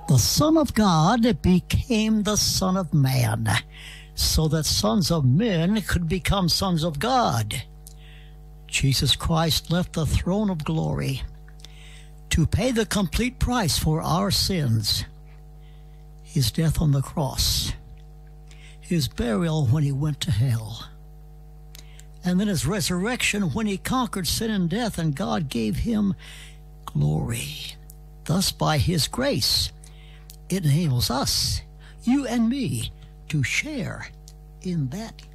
The Son of God became the Son of Man, so that sons of men could become sons of God. Jesus Christ left the throne of glory to pay the complete price for our sins. His death on the cross, his burial when he went to hell, and then his resurrection when he conquered sin and death, and God gave him glory. Thus, by his grace, it enables us, you and me, to share in that